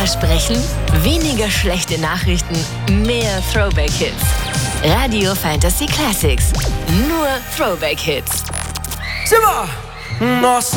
Versprechen? Weniger schlechte Nachrichten, mehr Throwback-Hits. Radio Fantasy Classics. Nur Throwback-Hits. Simba! Nossa!